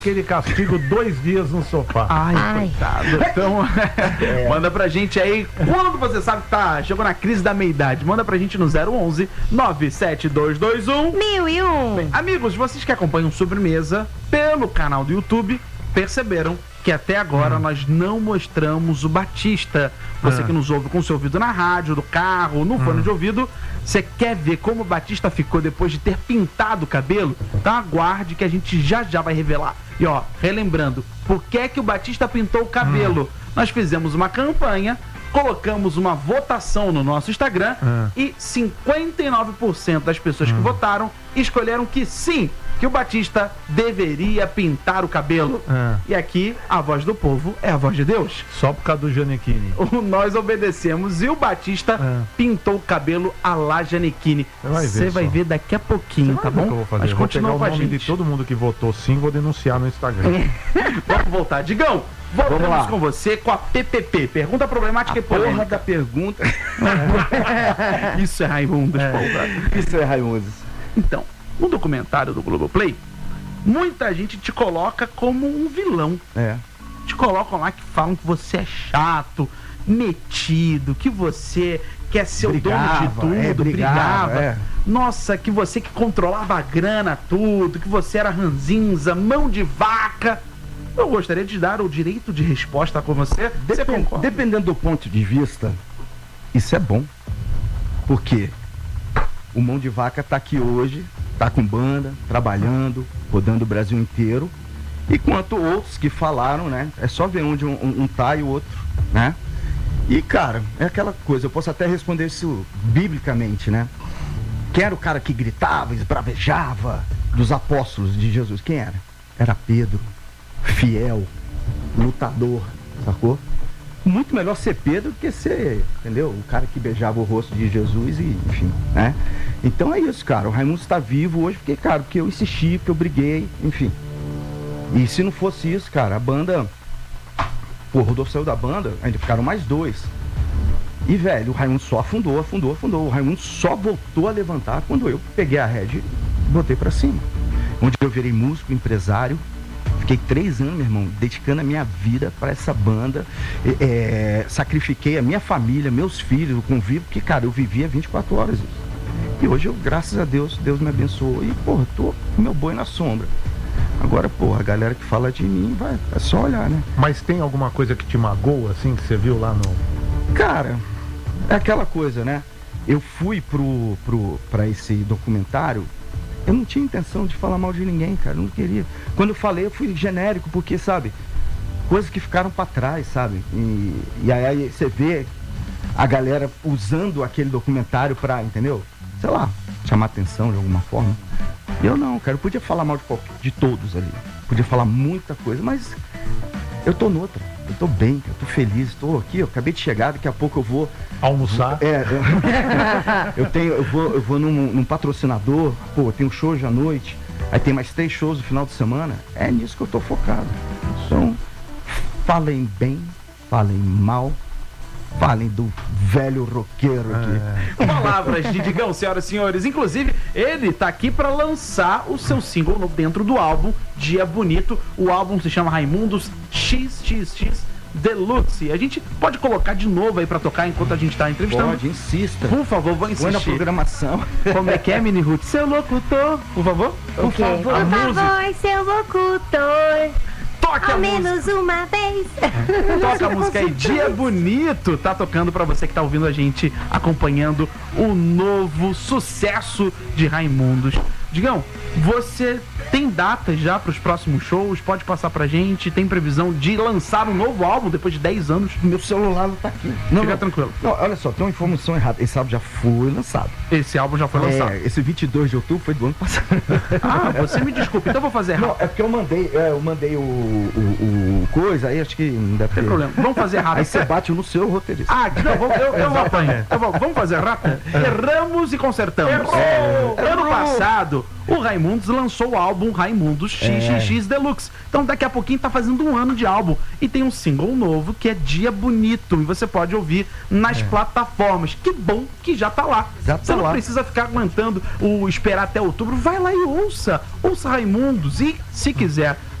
aquele castigo 2 dias no sofá. Ai. Coitado. Então, manda pra gente aí quando você sabe que chegou na crise da meia-idade. Manda pra gente no 011 97221 1001. Bem, amigos, vocês que acompanham Sobremesa pelo canal do YouTube perceberam que até agora nós não mostramos o Batista. Você que nos ouve com seu ouvido na rádio, no carro, no fone de ouvido, você quer ver como o Batista ficou depois de ter pintado o cabelo? Então aguarde que a gente já vai revelar. E ó, relembrando, por que que o Batista pintou o cabelo? Nós fizemos uma campanha, colocamos uma votação no nosso Instagram e 59% das pessoas que votaram escolheram que sim, que o Batista deveria pintar o cabelo. E aqui, a voz do povo é a voz de Deus. Só por causa do Gianecchini. Nós obedecemos e o Batista pintou o cabelo a la Gianecchini. Você vai ver daqui a pouquinho, tá bom? Que eu vou fazer. Mas eu vou continua pegar com o a nome gente. de todo mundo que votou sim, vou denunciar no Instagram. Vamos voltar. Digão, voltamos lá. com você com a PPP. Pergunta problemática e Porra polêmica. da pergunta. Isso é Raimundos, pô. Isso é Raimundos. Então, no documentário do Globoplay, muita gente te coloca como um vilão. Te colocam lá que falam que você é chato, metido, que você quer ser o dono de tudo, brigava. Nossa, que você que controlava a grana, tudo, que você era ranzinza, mão de vaca. Eu gostaria de dar o direito de resposta com você. Você concorda? Dependendo do ponto de vista, isso é bom. Porque o Mão de Vaca tá aqui hoje, tá com banda, trabalhando, rodando o Brasil inteiro. Enquanto outros que falaram, né? É só ver onde um tá e o outro, né? E, cara, é aquela coisa, eu posso até responder isso biblicamente, né? Quem era o cara que gritava, esbravejava dos apóstolos de Jesus? Quem era? Era Pedro, fiel, lutador, sacou? Muito melhor ser Pedro do que ser, entendeu? O cara que beijava o rosto de Jesus e, enfim, né? Então é isso, cara. O Raimundo está vivo hoje porque, cara, porque eu insisti, porque eu briguei, enfim. E se não fosse isso, cara, a banda... Pô, o Rodolfo saiu da banda, ainda ficaram mais 2. E, velho, o Raimundo só afundou. O Raimundo só voltou a levantar quando eu peguei a rédea e botei pra cima. Onde eu virei músico, empresário. Fiquei 3 anos, meu irmão, dedicando a minha vida para essa banda. Sacrifiquei a minha família, meus filhos, o convívio, porque, cara, eu vivia 24 horas isso. E hoje eu, graças a Deus, Deus me abençoou. E, porra, tô com meu boi na sombra. Agora, porra, a galera que fala de mim, é só olhar, né? Mas tem alguma coisa que te magoa, assim, que você viu lá no... Cara, é aquela coisa, né? Eu fui pra esse documentário, eu não tinha intenção de falar mal de ninguém, cara, eu não queria. Quando eu falei, eu fui genérico, porque, sabe, coisas que ficaram pra trás, sabe? E aí você vê a galera usando aquele documentário pra, entendeu? Sei lá, chamar atenção de alguma forma. Eu não, cara, eu podia falar mal de todos ali, podia falar muita coisa, mas eu tô noutra, eu tô bem, eu tô feliz, tô aqui, eu acabei de chegar, daqui a pouco eu vou... Almoçar? Eu vou num patrocinador, pô, eu tenho um show hoje à noite, aí tem mais 3 shows no final de semana, é nisso que eu tô focado. Então, falem bem, falem mal, falem do velho roqueiro aqui. Palavras de Digão, senhoras e senhores. Inclusive, ele tá aqui pra lançar o seu single novo dentro do álbum Dia Bonito. O álbum se chama Raimundos XXX Deluxe. A gente pode colocar de novo aí pra tocar enquanto a gente tá entrevistando? Pode, insista. Por favor, vou insistir. Põe na programação. Como é que é, Mini Ruth? Seu locutor, por favor. Por favor, seu locutor. Toca Ao a música. menos uma vez. Toca a música aí, Dia Bonito, tá tocando pra você que tá ouvindo a gente, acompanhando o novo sucesso de Raimundos. Digão, você tem datas já pros próximos shows? Pode passar pra gente? Tem previsão de lançar um novo álbum depois de 10 anos? Meu celular não tá aqui. Fica tranquilo. Não, olha só, tem uma informação errada. Esse álbum já foi lançado. Esse álbum já foi lançado. Esse 22 de outubro foi do ano passado. Ah, você me desculpe, então eu vou fazer errado. Não, é porque eu mandei o coisa, aí acho que não deve Tem ter. problema, vamos fazer errado. Aí você bate no seu roteirista. Ah, não, eu vou apanhar. Vamos fazer rápido? Erramos e consertamos. Ano passado, o Raimundos lançou o álbum Raimundos XXX Deluxe. Então daqui a pouquinho tá fazendo 1 ano de álbum. E tem um single novo que é Dia Bonito. E você pode ouvir nas plataformas. Que bom que já tá lá. Você não precisa ficar aguentando esperar até outubro. Vai lá e ouça. Ouça Raimundos. E se quiser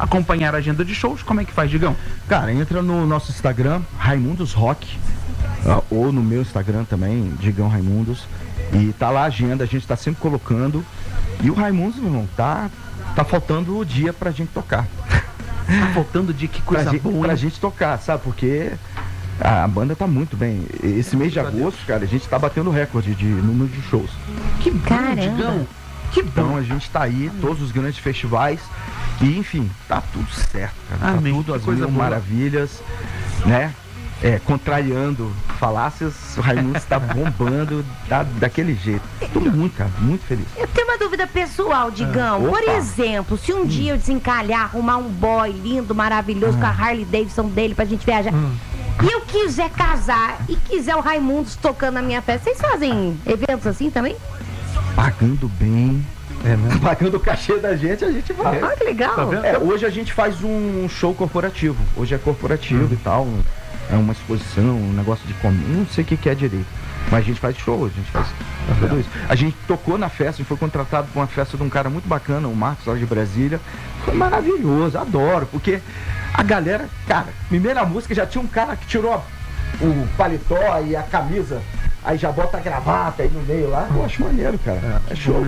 acompanhar a agenda de shows, como é que faz, Digão? Cara, entra no nosso Instagram, Raimundos Rock, ou no meu Instagram também, Digão Raimundos, e tá lá a agenda, a gente tá sempre colocando. E o Raimundos, meu irmão, tá faltando o dia pra gente tocar. Tá faltando dia, que coisa boa, pra hein? gente tocar, sabe? Porque a banda tá muito bem. Esse mês de agosto, cara, a gente tá batendo recorde de número de shows. Que bom, Caramba. Digão. Que Então bom. a gente tá aí, todos os grandes festivais. E enfim, tá tudo certo, cara. Amém. Tá tudo Que as coisa mil boa. maravilhas, né? Contrariando falácias, o Raimundo está bombando daquele jeito. Tô muito, cara, muito feliz. Eu tenho uma dúvida pessoal, Digão. Opa. Por exemplo, se um dia eu desencalhar, arrumar um boy lindo, maravilhoso, com a Harley Davidson dele pra gente viajar, e eu quiser casar e quiser o Raimundos tocando na minha festa, vocês fazem eventos assim também? Pagando bem, É, né? pagando o cachê da gente, a gente vai. Ah, que legal. Tá vendo? Hoje a gente faz um show corporativo. Hoje é corporativo e tal. É uma exposição, um negócio de comida. Não sei o que é direito. Mas a gente faz show, a gente faz tudo isso. A gente tocou na festa, a gente foi contratado para uma festa de um cara muito bacana, o Marcos, lá de Brasília. Foi maravilhoso, adoro, porque a galera, cara, primeira música já tinha um cara que tirou o paletó e a camisa, aí já bota a gravata aí no meio lá. Eu acho maneiro, cara. É show.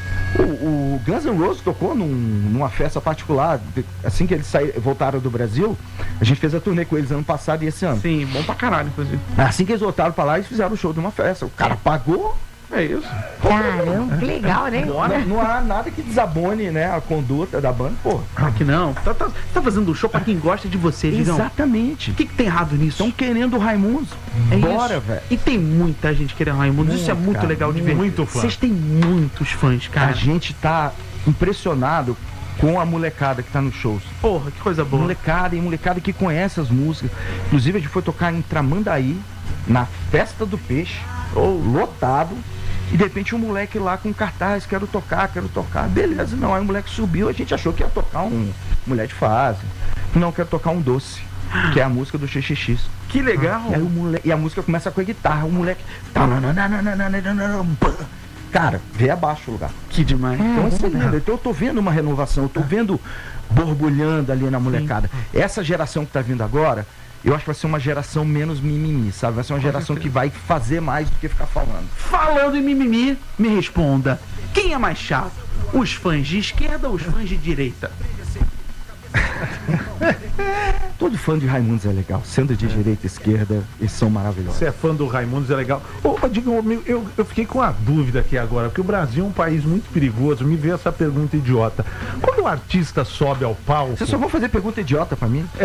O Guns N' Roses tocou numa festa particular, assim que eles voltaram do Brasil. A gente fez a turnê com eles ano passado e esse ano. Sim, bom pra caralho, inclusive. Assim que eles voltaram pra lá, eles fizeram o show de uma festa. O cara pagou. É isso. Caramba, que legal, né? Não há nada que desabone, né, a conduta da banda, pô. Aqui não. Tá fazendo um show pra quem gosta de você, Digão. Exatamente. O que tem errado nisso? Estão querendo o Raimundos. É Bora, isso. velho. E tem muita gente querendo Raimundo. Isso é muito cara, legal de ver. muito fã. Vocês têm muitos fãs, cara. A gente tá impressionado com a molecada que tá nos shows. Porra, que coisa boa. Molecada que conhece as músicas. Inclusive a gente foi tocar em Tramandaí, na Festa do Peixe, lotado. E de repente um moleque lá com cartaz, quero tocar. Beleza, não. Aí o moleque subiu, a gente achou que ia tocar um Mulher de Fase. Não, quero tocar um Doce, que é a música do XXX. Que legal. E aí o moleque, e a música começa com a guitarra, o moleque. Cara, vê abaixo o lugar. Que demais. Então, isso é lindo. Então eu tô vendo uma renovação, eu tô vendo borbulhando ali na molecada. Essa geração que tá vindo agora, eu acho que vai ser uma geração menos mimimi, sabe? Vai ser uma geração que vai fazer mais do que ficar falando. Falando em mimimi, me responda. Quem é mais chato? Os fãs de esquerda ou os fãs de direita? Todo fã de Raimundos é legal. Sendo de direita e esquerda, eles são maravilhosos. Você é fã do Raimundos, é legal. Digam, eu fiquei com uma dúvida aqui agora, porque o Brasil é um país muito perigoso. Me veio essa pergunta idiota. Quando o artista sobe ao palco... Vocês só vão fazer pergunta idiota pra mim?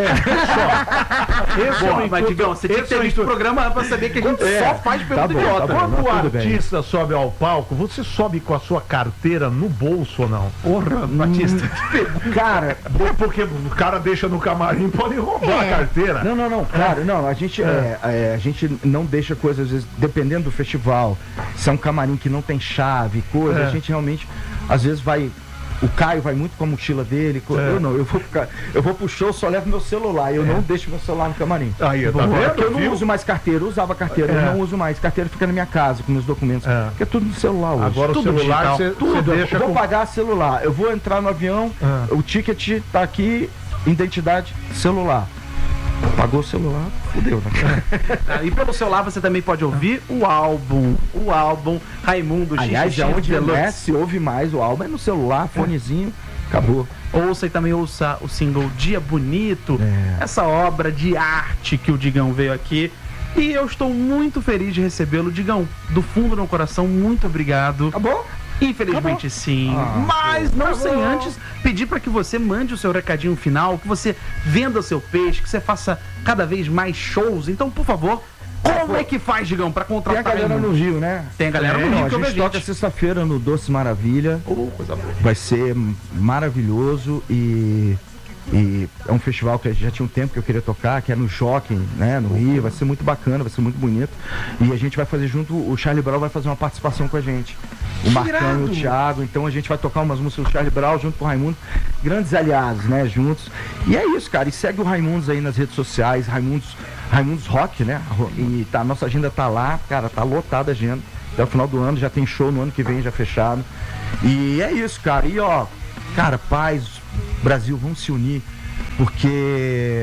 Esse é o Mas, Digão, você tinha que ter visto o programa pra saber que a gente só faz pergunta bom, idiota. tá bom. Quando o tudo bem. artista sobe ao palco, você sobe com a sua carteira no bolso ou não? Porra, Batista. Cara, Porque o cara deixa no camarim, pode roubar a carteira. não, claro, não, a gente não deixa coisas, às vezes, dependendo do festival, se é um camarim que não tem chave, coisa, a gente realmente, às vezes vai, o Caio vai muito com a mochila dele, eu não, eu vou pro show, só levo meu celular, eu não deixo meu celular no camarim. Aí, tá Porque eu vendo? não uso mais carteira, eu usava carteira, eu não uso mais, carteira fica na minha casa com meus documentos, porque é tudo no celular hoje. Agora o Tudo celular você Tudo, deixa eu vou com... pagar celular, eu vou entrar no avião, o ticket tá aqui, identidade, celular. Pagou o celular, fudeu, né? E pelo celular você também pode ouvir o álbum Raimundo Aliás, XXX é onde Deluxe. se ouve mais o álbum, é no celular, fonezinho, acabou. Ouça e também ouça o single Dia Bonito, É. essa obra de arte que o Digão veio aqui. E eu estou muito feliz de recebê-lo, Digão, do fundo do meu coração, muito obrigado. Acabou? Infelizmente sim, mas não sem antes pedir para que você mande o seu recadinho final, que você venda o seu peixe, que você faça cada vez mais shows. Então, por favor, como é que faz, Digão, para Tem a contratar galera ele? no Rio, né? Tem a galera no Rio A que ouve gente toca sexta-feira no Doce Maravilha. Coisa boa. Vai ser maravilhoso e é um festival que já tinha um tempo que eu queria tocar, que é no Jockey, né, no Rio, vai ser muito bacana, vai ser muito bonito. E a gente vai fazer junto, o Charlie Brown vai fazer uma participação com a gente. O Marcão e o Thiago, então a gente vai tocar umas músicas do Charlie Brown junto com o Raimundo, grandes aliados, né, juntos. E é isso, cara, e segue o Raimundos aí nas redes sociais, Raimundos Rock, né, e a nossa agenda tá lá, cara, tá lotada a agenda. Até o final do ano, já tem show no ano que vem, já fechado. E é isso, cara, e ó, cara, paz, Brasil, vamos se unir, porque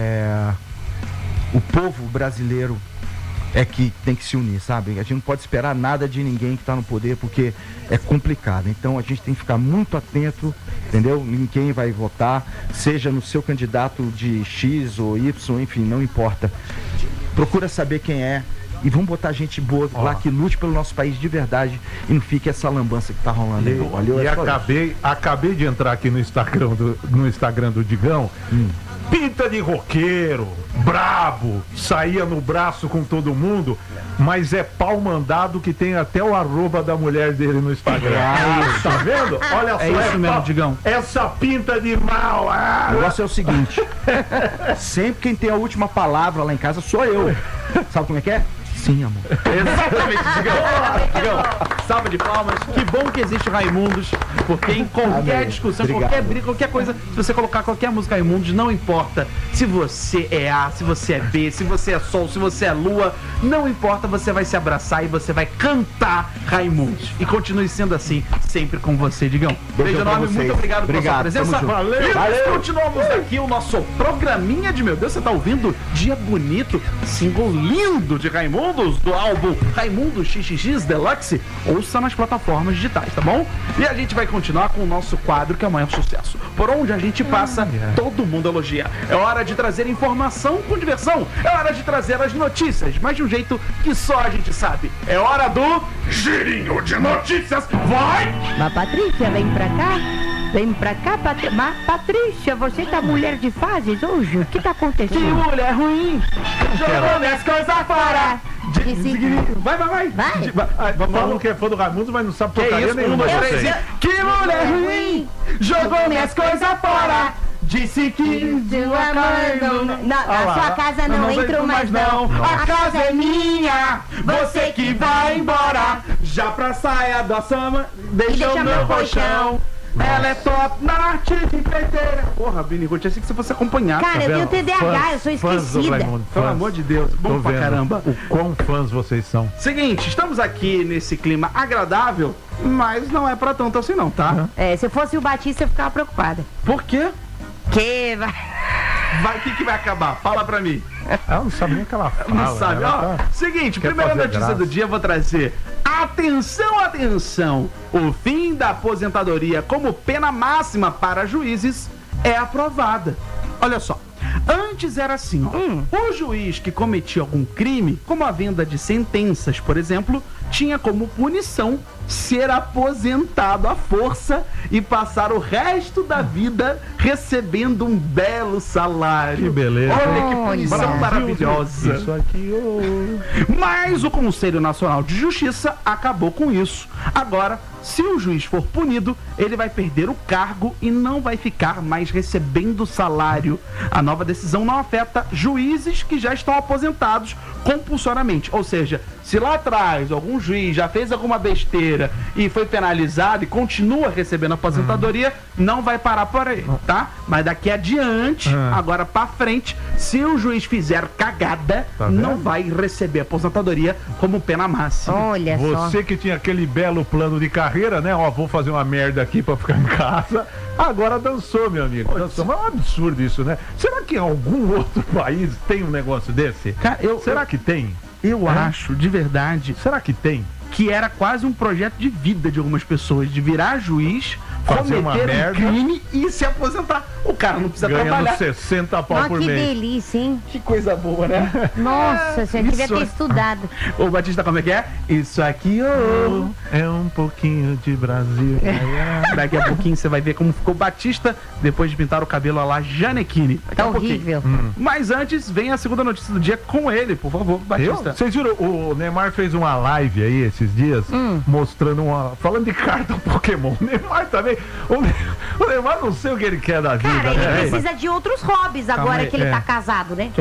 o povo brasileiro é que tem que se unir, sabe? A gente não pode esperar nada de ninguém que está no poder, porque é complicado. Então a gente tem que ficar muito atento, entendeu? Em quem vai votar, seja no seu candidato de X ou Y, enfim, não importa. Procura saber quem é e vamos botar gente boa lá que lute pelo nosso país de verdade e não fique essa lambança que tá rolando aí. Valeu, e acabei de entrar aqui no Instagram do Digão. Pinta de roqueiro, brabo, saía no braço com todo mundo, mas é pau mandado que tem até o arroba da mulher dele no Instagram. Tá vendo? Olha só, é isso mesmo, Digão. Essa pinta de mal. O negócio é o seguinte: sempre quem tem a última palavra lá em casa sou eu. Sabe como é que é? Sim, amor. Exatamente, Digão. Salva de palmas. Que bom que existe Raimundos, porque em qualquer discussão, qualquer briga, qualquer coisa, se você colocar qualquer música Raimundos, não importa se você é A, se você é B, se você é Sol, se você é Lua, não importa, você vai se abraçar e você vai cantar Raimundos. E continue sendo assim, sempre com você, Digão. Beijo enorme, muito obrigado pela sua presença. Valeu. E nós continuamos aqui o nosso programinha de Meu Deus, você tá ouvindo? Dia Bonito, single lindo de Raimundos, do álbum Raimundos XXX Deluxe. Ouça nas plataformas digitais, tá bom? E a gente vai continuar com o nosso quadro, que é o maior sucesso. Por onde a gente passa, todo mundo elogia. É hora de trazer informação com diversão. É hora de trazer as notícias, mas de um jeito que só a gente sabe. É hora do Girinho de Notícias. Vai! Mas Patrícia, vem pra cá. Vem pra cá, Patrícia, você tá mulher de fases hoje? O que tá acontecendo? Que mulher ruim! Jogou minhas coisas fora! Vai! Falam que é fã do Raimundo, mas não sabe porcaria nenhuma. Que mulher ruim! Jogou minhas coisas fora! Disse que na sua casa não entro mais não. A casa é minha, você que vai embora. Já pra saia da sama, deixou meu colchão. Ela é top na arte de empreiteira. Porra, Bini Ruth, achei que você fosse acompanhar. Cara, eu tenho TDAH, eu sou esquecida. Pelo amor de Deus, bom pra caramba. O quão fãs vocês são. Seguinte, estamos aqui nesse clima agradável, mas não é pra tanto assim não, tá? Se fosse o Batista, eu ficava preocupada. Por quê? Que vai... O que vai acabar? Fala pra mim. Ela não sabe nem o que ela fala. Não sabe, ó. Seguinte, primeira notícia do dia, eu vou trazer. Atenção! O fim da aposentadoria como pena máxima para juízes é aprovada. Olha só. Antes era assim, ó. O juiz que cometia algum crime, como a venda de sentenças, por exemplo, tinha como punição ser aposentado à força e passar o resto da vida recebendo um belo salário. Que beleza. Olha que punição maravilhosa. Isso aqui, Mas o Conselho Nacional de Justiça acabou com isso. Agora, se o juiz for punido, ele vai perder o cargo e não vai ficar mais recebendo salário. A nova decisão não afeta juízes que já estão aposentados compulsoriamente. Ou seja, se lá atrás algum juiz já fez alguma besteira e foi penalizado e continua recebendo aposentadoria, não vai parar por aí, tá? Mas daqui adiante, agora pra frente, se o juiz fizer cagada, não vai receber aposentadoria como pena máxima. Olha só. Você que tinha aquele belo plano de carreira, né? Ó, vou fazer uma merda aqui pra ficar em casa. Agora dançou, meu amigo. Dançou. Mas é um absurdo isso, né? Será que em algum outro país tem um negócio desse? Cara, Será que tem? Eu acho, de verdade, Será que tem? que era quase um projeto de vida de algumas pessoas, de virar juiz, Fazer uma cometer um merda. crime e se aposentar. O cara não precisa Ganhando trabalhar. 60 pau Nossa, por que mês. delícia, hein? Que coisa boa, né? Nossa, você devia ter estudado. Ô, Batista, como é que é? Isso aqui, ô. É um pouquinho de Brasil. Daqui a pouquinho você vai ver como ficou Batista depois de pintar o cabelo lá Janequine. Daqui Tá a pouquinho. horrível. Mas antes, vem a segunda notícia do dia com ele, por favor, Batista. Vocês viram, o Neymar fez uma live aí esses dias, mostrando falando de carta Pokémon. O Neymar também. O Neymar não sei o que ele quer da vida, Cara, ele né? precisa de outros hobbies agora aí, que ele tá casado, né?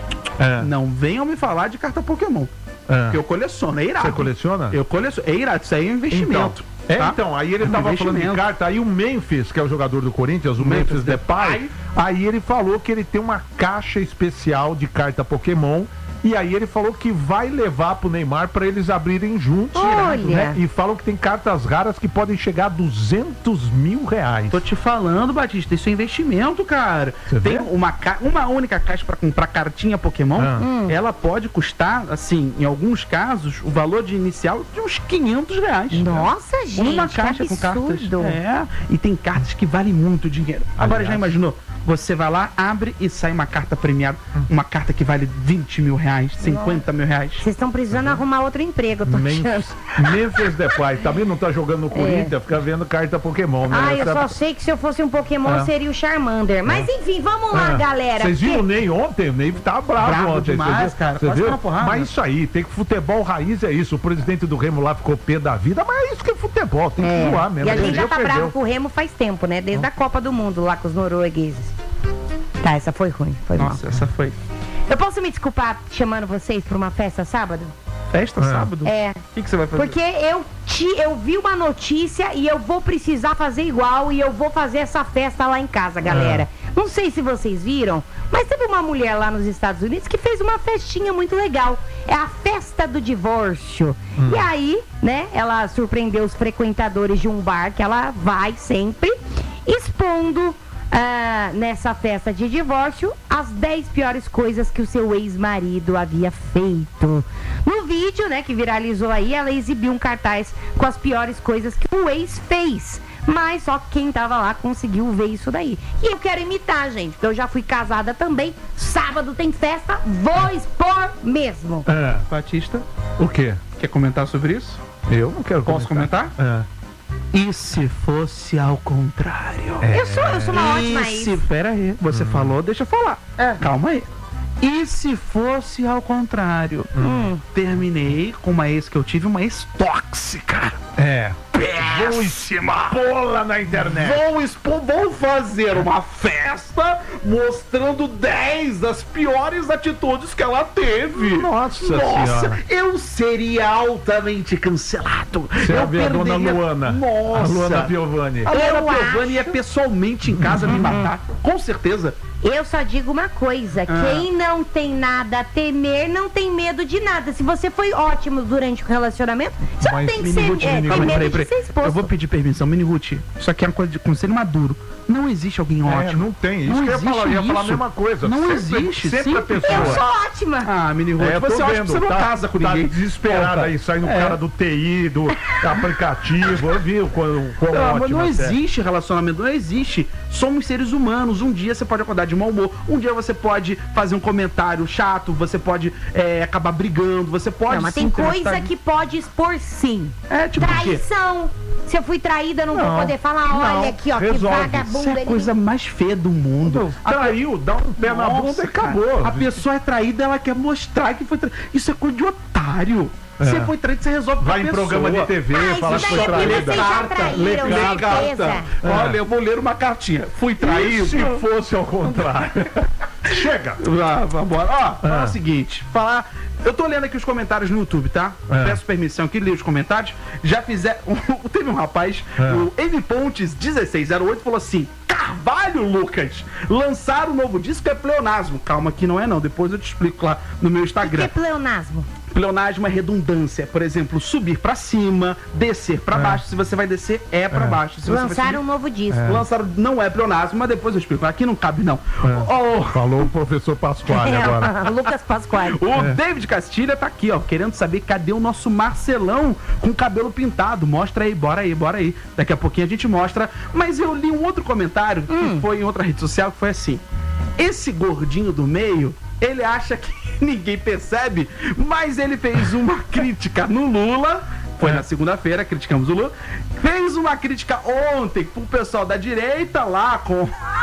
Não venham me falar de carta Pokémon. Porque eu coleciono, é irado. Você coleciona? Eu coleciono, é irado, isso aí é um investimento. tá? Então, aí ele tava falando de carta, aí o Memphis, que é o jogador do Corinthians, o Memphis Depay, aí ele falou que ele tem uma caixa especial de carta Pokémon E aí ele falou que vai levar pro Neymar pra eles abrirem juntos. Olha. Né? E falam que tem cartas raras que podem chegar a R$200 mil. Tô te falando, Batista, isso é investimento, cara. Você Tem vê? uma única caixa pra comprar cartinha Pokémon, ela pode custar, assim, em alguns casos, o valor de inicial de uns R$500. Nossa, gente, Uma que caixa com cartas. absurdo. É, e tem cartas que valem muito dinheiro. Agora, Aliás. já imaginou? Você vai lá, abre e sai uma carta premiada, uma carta que vale R$20 mil, R$50 mil. Vocês estão precisando arrumar outro emprego, eu tô achando. Memphis Depay também não tá jogando no Corinthians, fica vendo carta Pokémon, né? Ah, eu só sei que se eu fosse um Pokémon seria o Charmander. Mas enfim, vamos lá, galera. Vocês viram o porque- Ney ontem? O Ney tava bravo Bravo ontem. demais, você cara. Você Quase viu? uma porrada. Mas isso aí, tem que futebol raiz é isso. O presidente do Remo lá ficou pé da vida, mas é isso que é futebol, tem que zoar mesmo. E a gente Perdeu, já tá perdeu. bravo com o Remo faz tempo, né? Desde a Copa do Mundo lá com os noruegueses. Tá, essa foi ruim, foi Nossa, mal. essa foi Eu posso me desculpar chamando vocês pra uma festa sábado? festa sábado? É. O que você vai fazer? Porque eu vi uma notícia e eu vou precisar fazer igual e eu vou fazer essa festa lá em casa, galera. Não sei se vocês viram, mas teve uma mulher lá nos Estados Unidos que fez uma festinha muito legal. É a festa do divórcio. E aí, né, ela surpreendeu os frequentadores de um bar que ela vai sempre, expondo nessa festa de divórcio as 10 piores coisas que o seu ex-marido havia feito. No vídeo, né, que viralizou aí, ela exibiu um cartaz com as piores coisas que o ex fez. Mas só quem tava lá conseguiu ver isso daí. E eu quero imitar, gente, porque eu já fui casada também. Sábado tem festa, vou expor mesmo. Batista, O quê? quer comentar sobre isso? Eu não quero Posso comentar? É. E se fosse ao contrário? Eu sou uma ótima ex. Pera aí, você falou, deixa eu falar. Calma aí. E se fosse ao contrário? Terminei com uma ex que eu tive, uma ex tóxica. É. Péssima! Bola na internet. Vou fazer uma festa mostrando 10 das piores atitudes que ela teve. Nossa Senhora. Eu seria altamente cancelado. Você eu ia ver a dona Luana. Nossa. A Luana Piovani. A Luana Eu Piovani ia acho- pessoalmente em casa me matar. Com certeza. Eu só digo uma coisa, quem não tem nada a temer, não tem medo de nada. Se você foi ótimo durante o relacionamento, você não Mas, tem que Mini ser, Ruth, Mini tem Ruth, medo de ser exposto. Eu vou pedir permissão, Mini Ruth. Isso aqui é uma coisa de conselho maduro. Não existe alguém ótimo. Não tem. Isso Não que eu ia falar, existe eu ia falar a isso. mesma coisa. Não Sempre- existe, Sempre a sim. pessoa. Eu sou ótima. Ah, Mini Ruth, É, tô você acha que vendo, você não tá, casa com tá ninguém. desesperado Conta. aí, saindo o É. cara do TI, do aplicativo. Eu vi o quão Mas ótimo. não até. existe relacionamento, não existe. Somos seres humanos. Um dia você pode acordar de mau humor, um dia você pode fazer um comentário chato, você pode acabar brigando, você pode. Não, mas sim tem ter uma coisa atitude- que pode expor sim. É, tipo o quê? Traição. Se eu fui traída, eu não vou poder falar, olha aqui, ó, resolve. que vagabundo. Isso é a ele coisa mais feia do mundo. Traiu, dá um pé na Nossa, bunda e cara, acabou. A pessoa é traída, ela quer mostrar que foi traída. Isso é coisa de otário. Você foi traído, você resolve com a Vai em pessoa. programa de TV, fala que isso foi daí é porque traída. vocês já traíram, Lê certeza. carta. Olha, eu vou ler uma cartinha. Fui E traído. se fosse ao contrário? Chega! Vambora. Ó, fala o seguinte, eu tô lendo aqui os comentários no YouTube, tá? Peço permissão aqui, li os comentários. Já fizeram. Teve um rapaz, o Amy Pontes 1608, falou assim: Carvalho, Lucas, lançaram um novo disco, é pleonasmo. Calma que não é não, depois eu te explico lá no meu O que Instagram. é pleonasmo? Pleonasmo é redundância. Por exemplo, subir pra cima, descer pra baixo. Se você vai descer, é pra baixo. Se você vai Lançaram um subir, novo disco. lançaram, não é pleonasmo, mas depois eu explico. Aqui não cabe, não. Oh, Falou o professor Pasquale agora. Lucas Pasquale. o David Castilha tá aqui, ó, querendo saber cadê o nosso Marcelão com cabelo pintado. Mostra aí, bora aí, bora aí. Daqui a pouquinho a gente mostra. Mas eu li um outro comentário que foi em outra rede social que foi assim: esse gordinho do meio, ele acha que ninguém percebe, mas ele fez uma crítica no Lula. Foi na segunda-feira, criticamos o Lula. Fez uma crítica ontem pro pessoal da direita lá com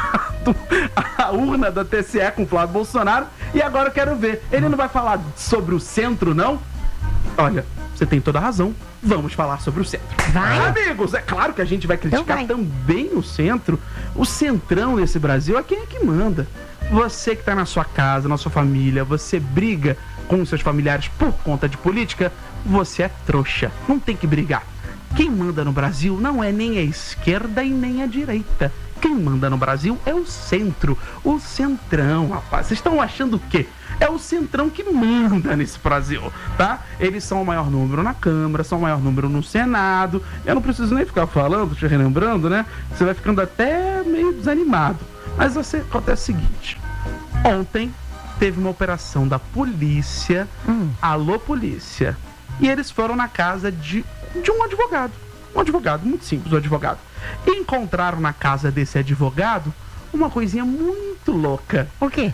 a urna da TCE com o Flávio Bolsonaro. E agora eu quero ver. Ele não vai falar sobre o centro, não? Olha, você tem toda a razão. Vamos falar sobre o centro. Vai. Amigos, é claro que a gente vai criticar Então vai. também o centro. O centrão nesse Brasil é quem é que manda. Você que tá na sua casa, na sua família, você briga com seus familiares por conta de política, você é trouxa. Não tem que brigar. Quem manda no Brasil não é nem a esquerda e nem a direita. Quem manda no Brasil é o centro, o centrão, rapaz. Vocês estão achando o quê? É o centrão que manda nesse Brasil, tá? Eles são o maior número na Câmara, são o maior número no Senado. Eu não preciso nem ficar falando, te relembrando, né? Você vai ficando até meio desanimado. Mas acontece o seguinte. Ontem teve uma operação da polícia, alô polícia, e eles foram na casa de um advogado. Um advogado, muito simples, um advogado. E encontraram na casa desse advogado uma coisinha muito louca. O quê?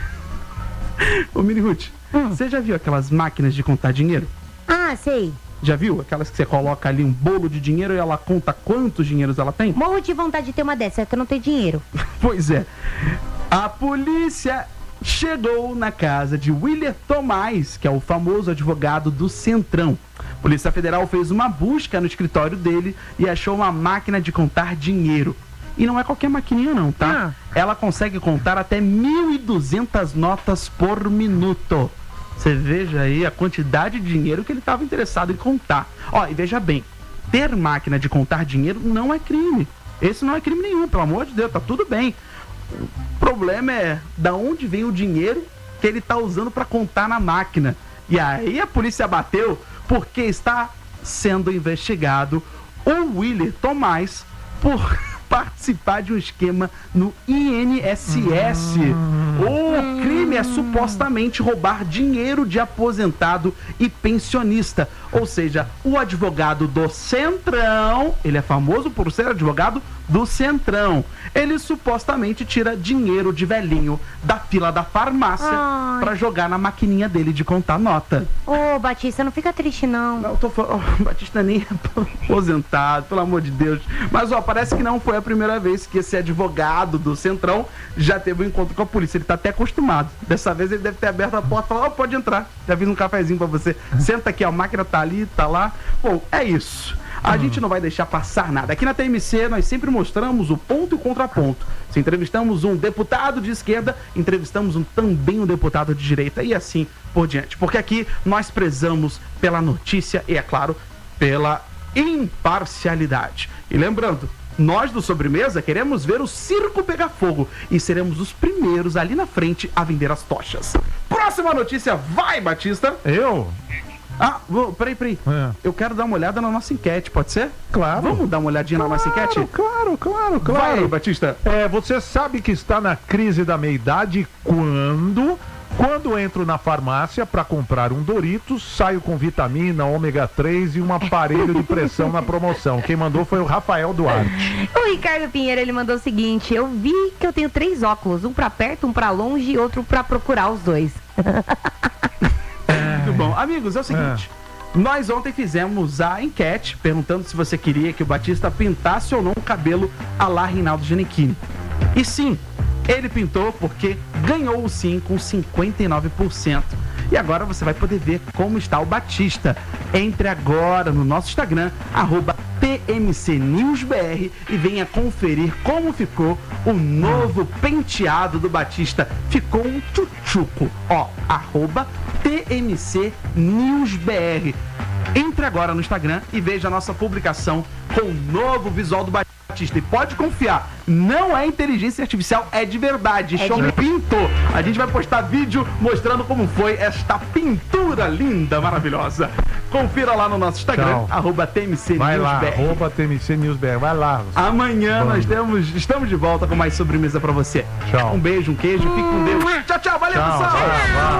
Ô, Mini Ruth, você já viu aquelas máquinas de contar dinheiro? Ah, sei. Já viu? Aquelas que você coloca ali um bolo de dinheiro e ela conta quantos dinheiros ela tem? Morro de vontade de ter uma dessa, é que eu não tenho dinheiro. Pois é. A polícia chegou na casa de William Tomás, que é o famoso advogado do Centrão. A Polícia Federal fez uma busca no escritório dele e achou uma máquina de contar dinheiro. E não é qualquer maquininha não, tá? Ela consegue contar até 1.200 notas por minuto. Você veja aí a quantidade de dinheiro que ele estava interessado em contar. Ó, e veja bem, ter máquina de contar dinheiro não é crime. Esse não é crime nenhum, pelo amor de Deus, tá tudo bem. O problema é da onde vem o dinheiro que ele tá usando para contar na máquina. E aí a polícia bateu porque está sendo investigado o William Tomás por participar de um esquema no INSS. O crime é supostamente roubar dinheiro de aposentado e pensionista. Ou seja, o advogado do Centrão, ele é famoso por ser advogado do Centrão. Ele supostamente tira dinheiro de velhinho da fila da farmácia pra jogar na maquininha dele de contar nota. Ô, Batista, não fica triste, não. Não, eu tô falando, Batista nem é aposentado, pelo amor de Deus. Mas, ó, parece que não foi a primeira vez que esse advogado do Centrão já teve um encontro com a polícia. Ele tá até acostumado. Dessa vez ele deve ter aberto a porta e falado, ó, pode entrar. Já fiz um cafezinho pra você. Senta aqui, a máquina tá ali, tá lá. Bom, é isso. A gente não vai deixar passar nada. Aqui na TMC nós sempre mostramos o ponto e o contraponto. Se entrevistamos um deputado de esquerda, entrevistamos também um deputado de direita e assim por diante. Porque aqui nós prezamos pela notícia e, é claro, pela imparcialidade. E lembrando, nós do Sobremesa queremos ver o circo pegar fogo e seremos os primeiros ali na frente a vender as tochas. Próxima notícia, vai, Batista! Eu? Ah, peraí. Eu quero dar uma olhada na nossa enquete, pode ser? Claro. Vamos dar uma olhadinha na nossa enquete? Claro. Vai, Batista. Você sabe que está na crise da meia-idade quando entro na farmácia para comprar um Doritos, saio com vitamina, ômega 3 e um aparelho de pressão na promoção. Quem mandou foi o Rafael Duarte. O Ricardo Pinheiro, ele mandou o seguinte: eu vi que eu tenho 3 óculos, um para perto, um para longe e outro para procurar os dois. Muito bom. Amigos, é o seguinte. Nós ontem fizemos a enquete perguntando se você queria que o Batista pintasse ou não o cabelo à la Reinaldo Giannichini. E sim, ele pintou porque ganhou o sim com 59%. E agora você vai poder ver como está o Batista. Entre agora no nosso Instagram, @TMCNewsBR, e venha conferir como ficou o novo penteado do Batista. Ficou um tchutchuco. Ó, @TMCNewsBR. Entre agora no Instagram e veja a nossa publicação com o novo visual do Batista. E pode confiar, não é inteligência artificial, é de verdade. Pintou. A gente vai postar vídeo mostrando como foi esta pintura linda, maravilhosa. Confira lá no nosso Instagram, @TMCNewsBR. Vai lá, @TMCNewsBR. Vai lá. Amanhã nós estamos de volta com mais sobremesa pra você. Tchau. Um beijo, um queijo, fique com Deus. Tchau, valeu, pessoal.